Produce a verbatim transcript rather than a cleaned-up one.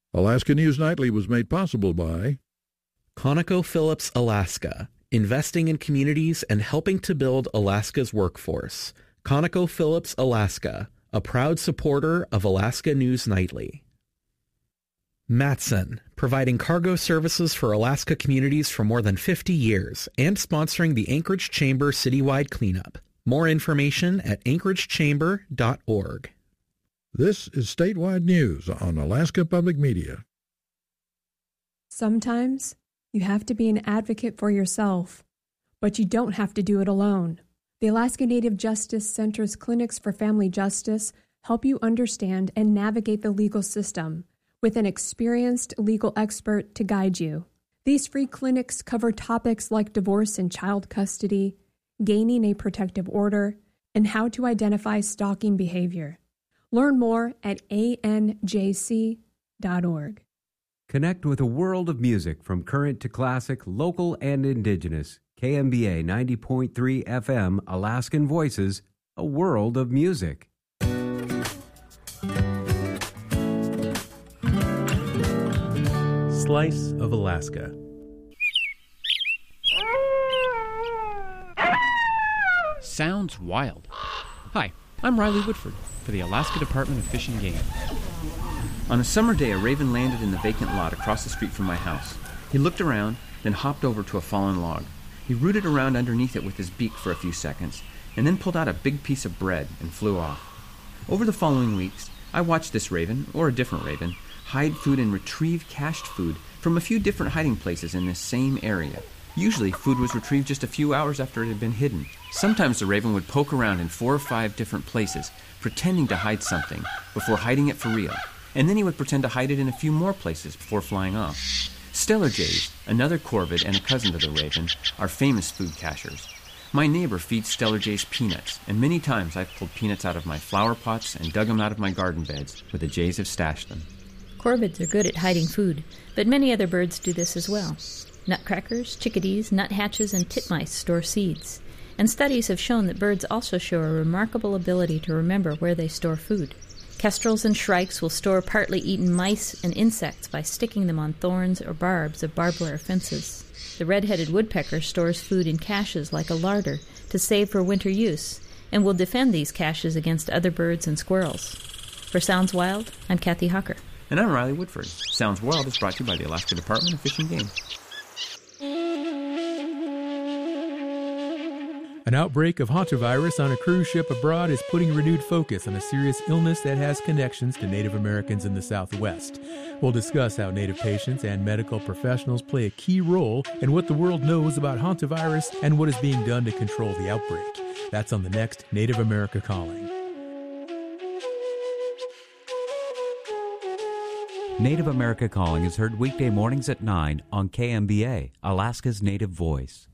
Alaska News Nightly was made possible by ConocoPhillips Alaska, investing in communities and helping to build Alaska's workforce. ConocoPhillips Alaska, a proud supporter of Alaska News Nightly. Matson, providing cargo services for Alaska communities for more than fifty years and sponsoring the Anchorage Chamber citywide cleanup. More information at anchorage chamber dot org. This is statewide news on Alaska Public Media. Sometimes you have to be an advocate for yourself, but you don't have to do it alone. The Alaska Native Justice Center's Clinics for Family Justice help you understand and navigate the legal system with an experienced legal expert to guide you. These free clinics cover topics like divorce and child custody, gaining a protective order, and how to identify stalking behavior. Learn more at a n j c dot org. Connect with a world of music from current to classic, local and indigenous. K M B A ninety point three F M, Alaskan Voices, a world of music. Slice of Alaska. Sounds wild. Hi, I'm Riley Woodford for the Alaska Department of Fish and Game. On a summer day, a raven landed in the vacant lot across the street from my house. He looked around, then hopped over to a fallen log. He rooted around underneath it with his beak for a few seconds, and then pulled out a big piece of bread and flew off. Over the following weeks, I watched this raven, or a different raven, hide food and retrieve cached food from a few different hiding places in this same area. Usually, food was retrieved just a few hours after it had been hidden. Sometimes the raven would poke around in four or five different places, pretending to hide something, before hiding it for real. And then he would pretend to hide it in a few more places before flying off. Stellar jays, another corvid and a cousin to the raven, are famous food cachers. My neighbor feeds stellar jays peanuts, and many times I've pulled peanuts out of my flower pots and dug them out of my garden beds, where the jays have stashed them. Corvids are good at hiding food, but many other birds do this as well. Nutcrackers, chickadees, nuthatches, and titmice store seeds, and studies have shown that birds also show a remarkable ability to remember where they store food. Kestrels and shrikes will store partly eaten mice and insects by sticking them on thorns or barbs of barbed wire fences. The red-headed woodpecker stores food in caches like a larder to save for winter use, and will defend these caches against other birds and squirrels. For Sounds Wild, I'm Kathy Hucker. And I'm Riley Woodford. Sounds Wild is brought to you by the Alaska Department of Fish and Game. An outbreak of hantavirus on a cruise ship abroad is putting renewed focus on a serious illness that has connections to Native Americans in the Southwest. We'll discuss how Native patients and medical professionals play a key role in what the world knows about hantavirus and what is being done to control the outbreak. That's on the next Native America Calling. Native America Calling is heard weekday mornings at nine on K M B A, Alaska's Native Voice.